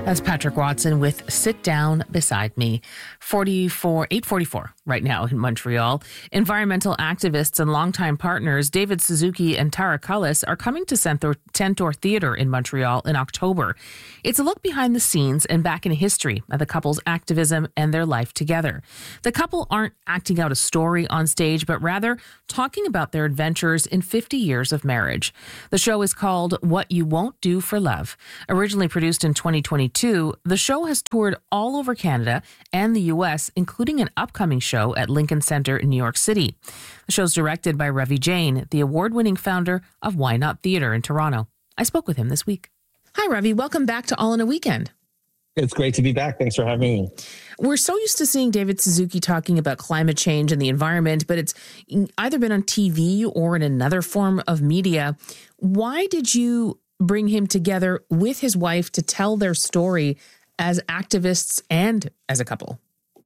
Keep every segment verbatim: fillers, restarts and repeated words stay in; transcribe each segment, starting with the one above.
That's Patrick Watson with Sit Down Beside Me. forty-four, eight forty-four right now in Montreal. Environmental activists and longtime partners David Suzuki and Tara Cullis are coming to Tentor, Tentor Theatre in Montreal in October. It's a look behind the scenes and back in history of the couple's activism and their life together. The couple aren't acting out a story on stage, but rather talking about their adventures in fifty years of marriage. The show is called What You Won't Do for Love. Originally produced in twenty twenty-two, the show has toured all over Canada and the U S, including an upcoming show at Lincoln Center in New York City. The show's directed by Ravi Jain, the award-winning founder of Why Not Theatre in Toronto. I spoke with him this week. Hi, Ravi. Welcome back to All in a Weekend. It's great to be back. Thanks for having me. We're so used to seeing David Suzuki talking about climate change and the environment, but it's either been on T V or in another form of media. Why did you bring him together with his wife to tell their story as activists and as a couple?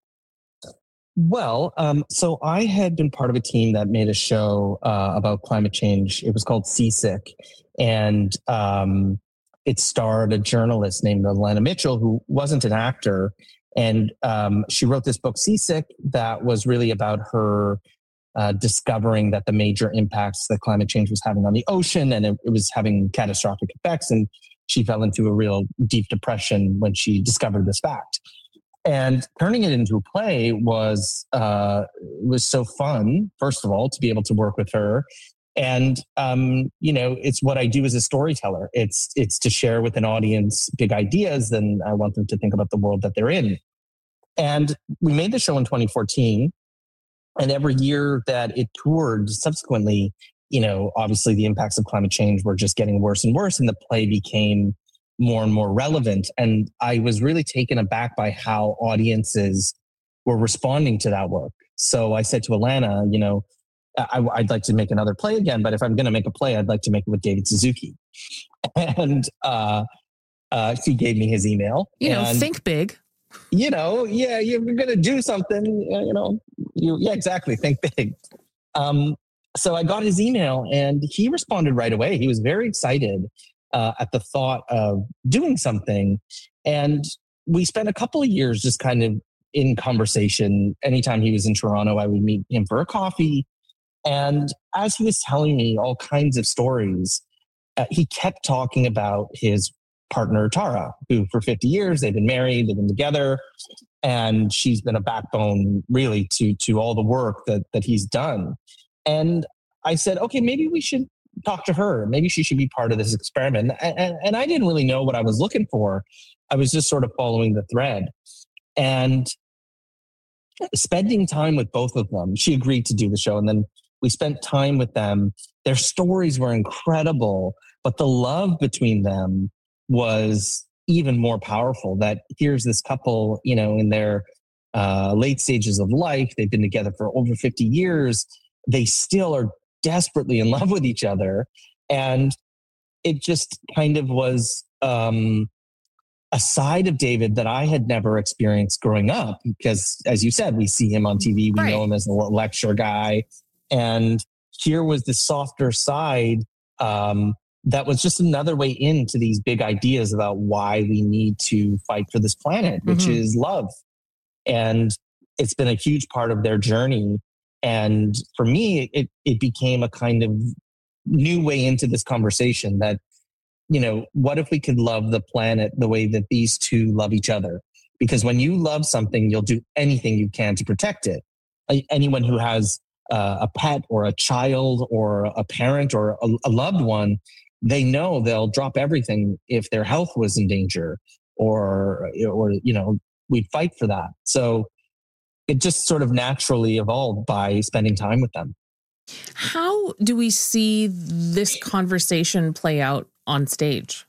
Well, um, so I had been part of a team that made a show uh, about climate change. It was called Seasick. And um, it starred a journalist named Alana Mitchell, who wasn't an actor. And um, she wrote this book, Seasick, that was really about her uh, discovering that the major impacts that climate change was having on the ocean, and it, it was having catastrophic effects. And she fell into a real deep depression when she discovered this fact. And turning it into a play was uh, was so fun, first of all, to be able to work with her. And, um, you know, it's what I do as a storyteller. It's it's to share with an audience big ideas, and I want them to think about the world that they're in. And we made the show in twenty fourteen. And every year that it toured subsequently, you know, obviously the impacts of climate change were just getting worse and worse, and the play became more and more relevant. And I was really taken aback by how audiences were responding to that work. So I said to Alana, you know, I, I'd like to make another play again, but if I'm going to make a play, I'd like to make it with David Suzuki. And uh, uh, she gave me his email. You know, and, think big. You know, yeah, you're going to do something, you know, you, yeah, exactly. Think big. Um, so I got his email and he responded right away. He was very excited Uh, at the thought of doing something. And we spent a couple of years just kind of in conversation. Anytime he was in Toronto, I would meet him for a coffee. And as he was telling me all kinds of stories, uh, he kept talking about his partner, Tara, who for fifty years, they've been married, they've been together. And she's been a backbone really to, to all the work that, that he's done. And I said, okay, maybe we should talk to her. Maybe she should be part of this experiment. And, and, and I didn't really know what I was looking for. I was just sort of following the thread. And spending time with both of them, she agreed to do the show. And then we spent time with them. Their stories were incredible, but the love between them was even more powerful. That here's this couple, you know, in their uh, late stages of life. They've been together for over fifty years. They still are desperately in love with each other. And it just kind of was um, a side of David that I had never experienced growing up. Because as you said, we see him on T V. We Right. know him as a lecture guy. And here was the softer side um, that was just another way into these big ideas about why we need to fight for this planet, which Mm-hmm. is love. And it's been a huge part of their journey. And for me, it, it became a kind of new way into this conversation that, you know, what if we could love the planet the way that these two love each other? Because when you love something, you'll do anything you can to protect it. Anyone who has uh, a pet or a child or a parent or a, a loved one, they know they'll drop everything if their health was in danger, or, or, you know, we'd fight for that. So it just sort of naturally evolved by spending time with them. How do we see this conversation play out on stage?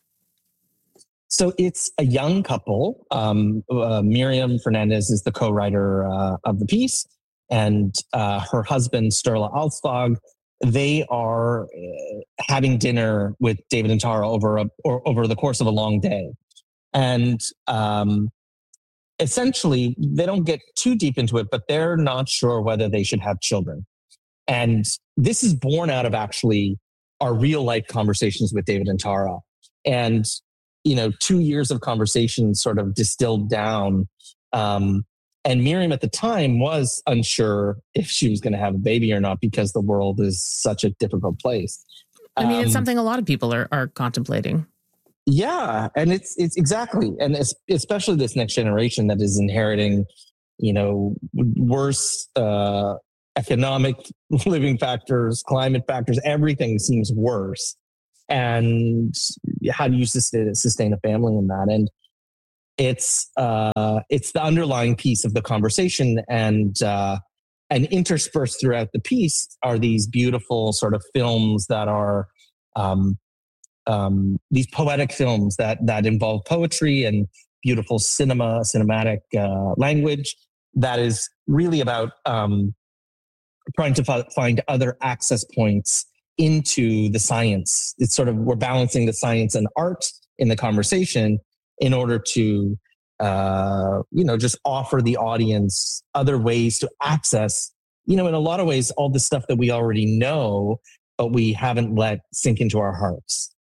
So it's a young couple. Um, uh, Miriam Fernandez is the co-writer uh, of the piece, and uh, her husband, Sturla Alsvog. They are uh, having dinner with David and Tara over a, or over the course of a long day, and um, essentially, they don't get too deep into it, but they're not sure whether they should have children. And this is born out of actually our real life conversations with David and Tara. And you know, two years of conversation sort of distilled down. Um, and Miriam at the time was unsure if she was going to have a baby or not because the world is such a difficult place. I mean, um, it's something a lot of people are, are contemplating. Yeah. And it's, it's exactly. And it's, especially this next generation that is inheriting, you know, worse uh, economic living factors, climate factors, everything seems worse. And how do you sustain, sustain a family in that? And it's uh, it's the underlying piece of the conversation, and uh, and interspersed throughout the piece are these beautiful sort of films that are um, um, these poetic films that that involve poetry and beautiful cinema, cinematic uh, language that is really about um, trying to f- find other access points into the science. It's sort of, we're balancing the science and art in the conversation in order to, uh, you know, just offer the audience other ways to access, you know, in a lot of ways, all the stuff that we already know, but we haven't let sink into our hearts.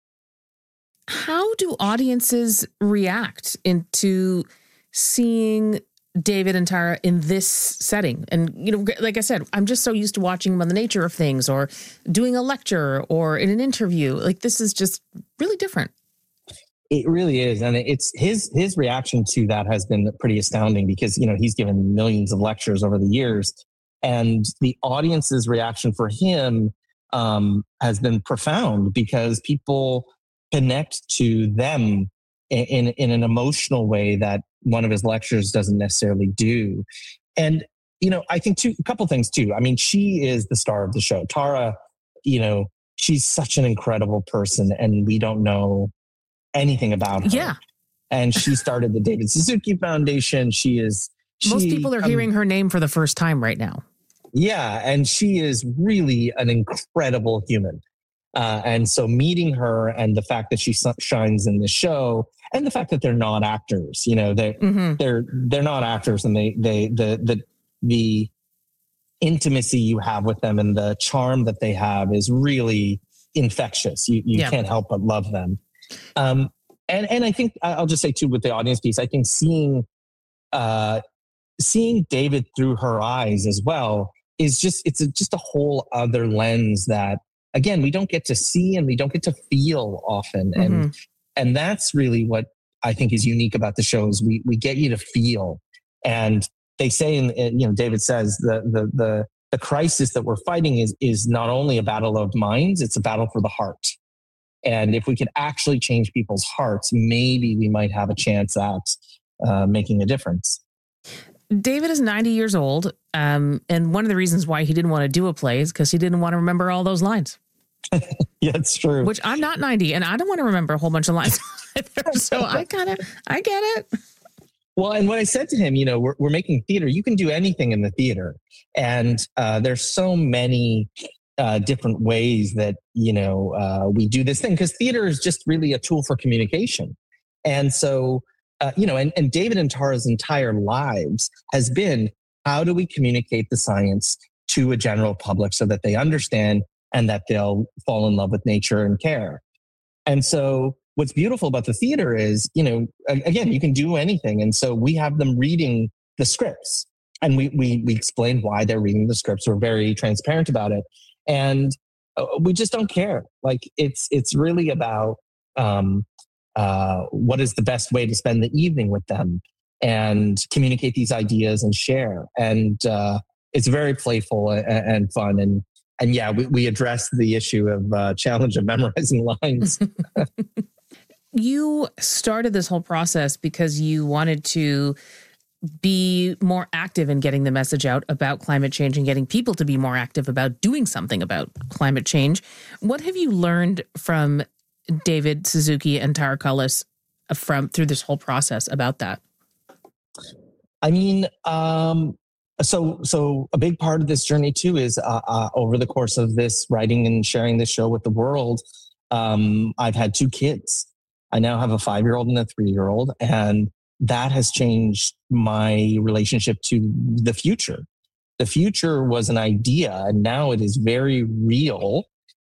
How do audiences react into seeing David and Tara in this setting? And, you know, like I said, I'm just so used to watching them on The Nature of Things or doing a lecture or in an interview. Like, this is just really different. It really is. And it's his, his reaction to that has been pretty astounding because, you know, he's given millions of lectures over the years, and the audience's reaction for him um, has been profound because people connect to them in, in, in an emotional way that one of his lectures doesn't necessarily do. And, you know, I think two, a couple things too. I mean, she is the star of the show. Tara, you know, she's such an incredible person and we don't know anything about her. Yeah. And she started the David Suzuki Foundation. She is... She, Most people are um, hearing her name for the first time right now. Yeah. And she is really an incredible human. Uh, and so meeting her and the fact that she shines in the show and the fact that they're not actors, you know, they're, mm-hmm. they're, they're not actors, and they, they, the, the, the intimacy you have with them and the charm that they have is really infectious. You, you yeah. can't help but love them. Um, and, and I think I'll just say too, with the audience piece, I think seeing, uh, seeing David through her eyes as well is just, it's a, just a whole other lens that, again, we don't get to see and we don't get to feel often. Mm-hmm. And, and that's really what I think is unique about the shows. We, we get you to feel. And they say, in, in you know, David says the, the, the, the crisis that we're fighting is, is not only a battle of minds, it's a battle for the heart. And if we could actually change people's hearts, maybe we might have a chance at uh, making a difference. David is ninety years old. Um, and one of the reasons why he didn't want to do a play is because he didn't want to remember all those lines. Yeah, it's true. Which I'm not ninety and I don't want to remember a whole bunch of lines either. So I kind of, I get it. Well, and what I said to him, you know, we're, we're making theater. You can do anything in the theater. And uh, there's so many uh, different ways that, you know, uh, we do this thing, because theater is just really a tool for communication. And so, uh, you know, and, and David and Tara's entire lives has been, how do we communicate the science to a general public so that they understand and that they'll fall in love with nature and care? And so what's beautiful about the theater is, you know, again, you can do anything. And so we have them reading the scripts, and we we we explain why they're reading the scripts. We're very transparent about it. And we just don't care. Like it's, it's really about um, uh, what is the best way to spend the evening with them and communicate these ideas and share. And uh, it's very playful and, and fun. And, and yeah, we, we address the issue of uh, challenge of memorizing lines. You started this whole process because you wanted to be more active in getting the message out about climate change and getting people to be more active about doing something about climate change. What have you learned from David Suzuki and Tara Cullis from through this whole process about that? I mean, um, so so a big part of this journey too is uh, uh, over the course of this writing and sharing this show with the world, um, I've had two kids. I now have a five-year-old and a three-year-old, and that has changed my relationship to the future. The future was an idea, and now it is very real.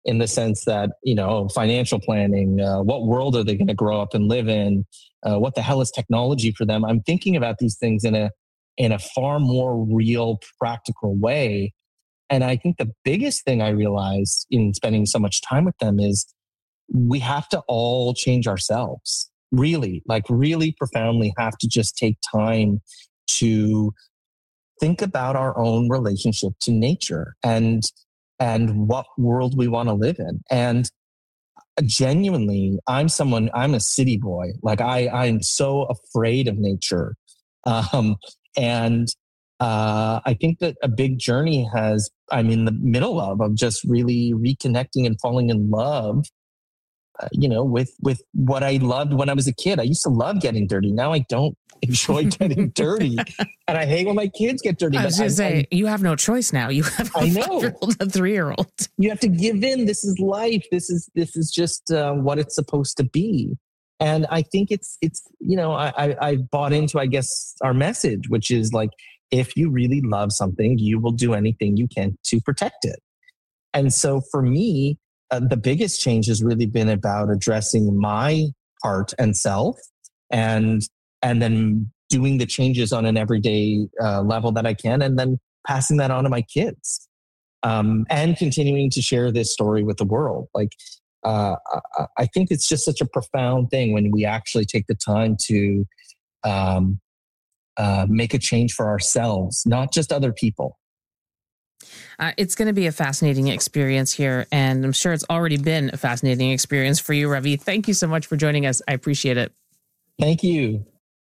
in the sense that, you know, financial planning, uh, what world are they going to grow up and live in? Uh, what the hell is technology for them? I'm thinking about these things in a in a far more real, practical way. And I think the biggest thing I realized in spending so much time with them is we have to all change ourselves. Really, like really profoundly have to just take time to think about our own relationship to nature and and what world we want to live in. And genuinely, I'm someone, I'm a city boy. Like I, I'm so afraid of nature. Um, and uh, I think that a big journey has, I'm in the middle of, of just really reconnecting and falling in love, uh, you know, with, with what I loved when I was a kid. I used to love getting dirty. Now I don't enjoy getting dirty. And I hate when my kids get dirty. I was going to say, I, you have no choice now. You have a I know. five-year-old, a three-year-old. You have to give in. This is life. This is, this is just uh, what it's supposed to be. And I think it's, it's, you know, I, I, I bought into, I guess, our message, which is like, if you really love something, you will do anything you can to protect it. And so for me, uh, the biggest change has really been about addressing my heart and self, and and then doing the changes on an everyday uh, level that I can, and then passing that on to my kids, um, and continuing to share this story with the world. Like, uh, I think it's just such a profound thing when we actually take the time to um, uh, make a change for ourselves, not just other people. Uh, it's going to be a fascinating experience here, and I'm sure it's already been a fascinating experience for you, Ravi. Thank you so much for joining us. I appreciate it. Thank you.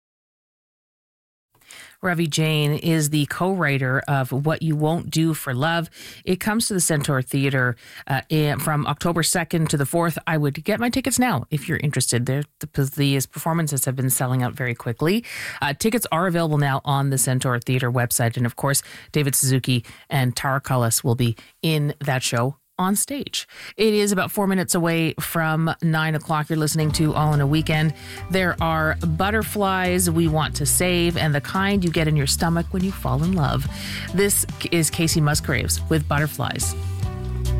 Ravi Jain is the co-writer of What You Won't Do for Love. It comes to the Centaur Theatre uh, in, from October second to the fourth. I would get my tickets now if you're interested. There, the, these performances have been selling out very quickly. Uh, tickets are available now on the Centaur Theatre website. And of course, David Suzuki and Tara Cullis will be in that show on stage. It is about four minutes away from nine o'clock. You're listening to All in a Weekend. There are butterflies we want to save, and the kind you get in your stomach when you fall in love. This is Casey Musgraves with Butterflies.